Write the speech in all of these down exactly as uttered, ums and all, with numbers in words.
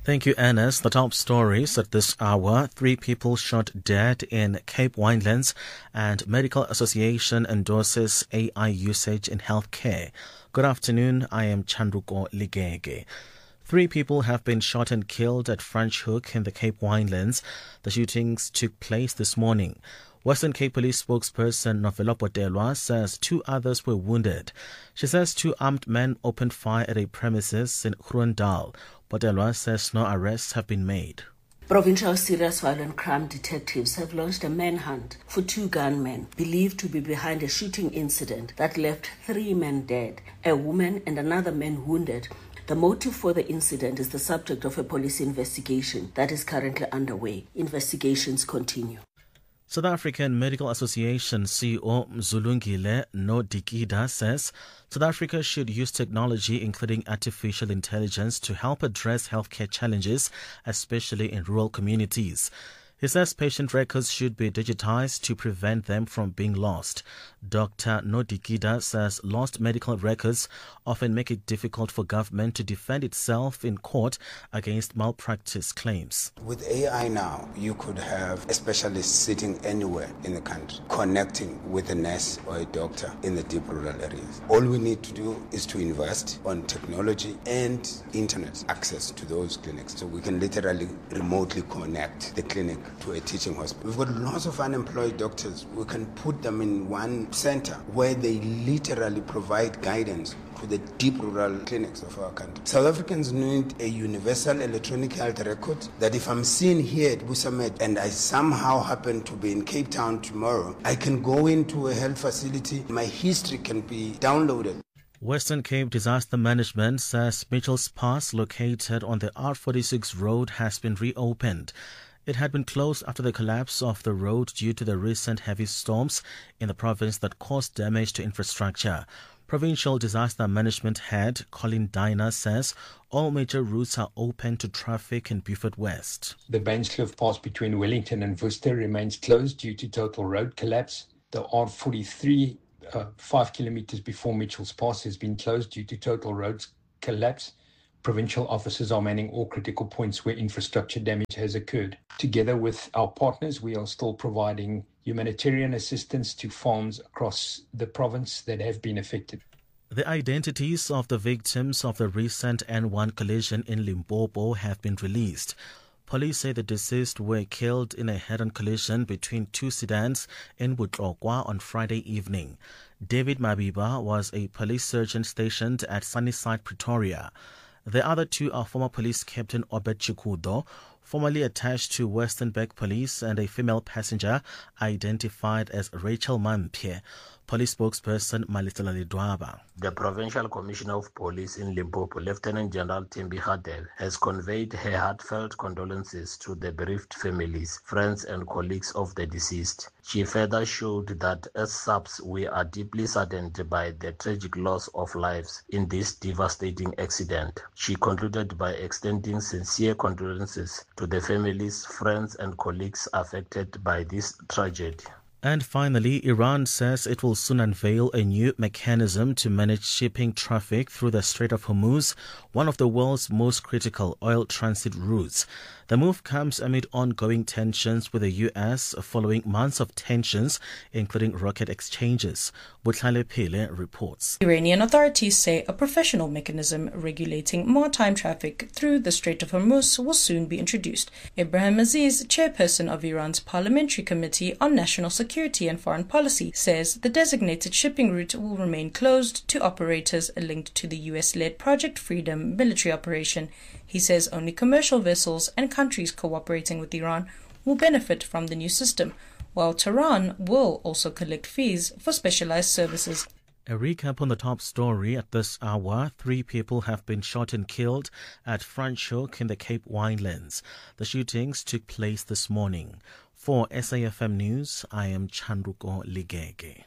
Thank you, Anas. The top stories at this hour. Three people shot dead in Cape Winelands, and Medical Association endorses A I usage in healthcare. Good afternoon. I am Chanduko Ligege. Three people have been shot and killed at Franschhoek in the Cape Winelands. The shootings took place this morning. Western Cape Police spokesperson Novelo Potelwa says two others were wounded. She says two armed men opened fire at a premises in Grondal. Potelwa says no arrests have been made. Provincial Serious Violent Crime Detectives have launched a manhunt for two gunmen believed to be behind a shooting incident that left three men dead, a woman and another man wounded. The motive for the incident is the subject of a police investigation that is currently underway. Investigations continue. South African Medical Association C E O Mzulungile Nodikida says South Africa should use technology, including artificial intelligence, to help address healthcare challenges, especially in rural communities. He says patient records should be digitized to prevent them from being lost. Doctor Nodikida says lost medical records often make it difficult for government to defend itself in court against malpractice claims. With A I now, you could have a specialist sitting anywhere in the country, connecting with a nurse or a doctor in the deep rural areas. All we need to do is to invest on technology and internet access to those clinics, so we can literally remotely connect the clinic to a teaching hospital. We've got lots of unemployed doctors. We can put them in one center where they literally provide guidance to the deep rural clinics of our country. South Africans need a universal electronic health record that if I'm seen here at Busamed and I somehow happen to be in Cape Town tomorrow, I can go into a health facility, my history can be downloaded. Western Cape Disaster Management says Mitchell's Pass, located on the R forty-six road, has been reopened. It had been closed after the collapse of the road due to the recent heavy storms in the province that caused damage to infrastructure. Provincial Disaster Management Head Colin Diner says all major routes are open to traffic in Beaufort West. The Bainscliff Pass between Wellington and Worcester remains closed due to total road collapse. The R forty-three, uh, five kilometres before Mitchell's Pass, has been closed due to total road collapse. Provincial officers are manning all critical points where infrastructure damage has occurred. Together with our partners, we are still providing humanitarian assistance to farms across the province that have been affected. The identities of the victims of the recent N one collision in Limpopo have been released. Police say the deceased were killed in a head-on collision between two sedans in Butlokwa on Friday evening. David Mabiba was a police sergeant stationed at Sunnyside, Pretoria. The other two are former police captain Obed Chikudo, formerly attached to Westernburg Police, and a female passenger identified as Rachel Mampie. Police spokesperson Malisela Lidwaba. The Provincial Commissioner of Police in Limpopo, Lieutenant General Timbi Hadel, has conveyed her heartfelt condolences to the bereaved families, friends and colleagues of the deceased. She further showed that as S A Ps, we are deeply saddened by the tragic loss of lives in this devastating accident. She concluded by extending sincere condolences to the families, friends and colleagues affected by this tragedy. And finally, Iran says it will soon unveil a new mechanism to manage shipping traffic through the Strait of Hormuz, one of the world's most critical oil transit routes. The move comes amid ongoing tensions with the U S following months of tensions, including rocket exchanges. Butlale Pele reports. Iranian authorities say a professional mechanism regulating maritime traffic through the Strait of Hormuz will soon be introduced. Ibrahim Aziz, chairperson of Iran's Parliamentary Committee on National Security and Foreign Policy, says the designated shipping route will remain closed to operators linked to the U S-led Project Freedom military operation. He says only commercial vessels and countries cooperating with Iran will benefit from the new system, while Tehran will also collect fees for specialized services. A recap on the top story at this hour. Three people have been shot and killed at Franschhoek in the Cape Winelands. The shootings took place this morning. For S A F M News, I am Chanduko Ligege.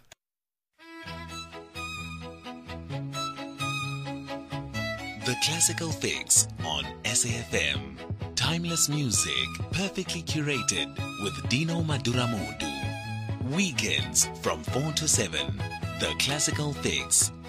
The Classical Fix on S A F M. Timeless music, perfectly curated with Dino Maduramodu. Weekends from four to seven. The Classical Fix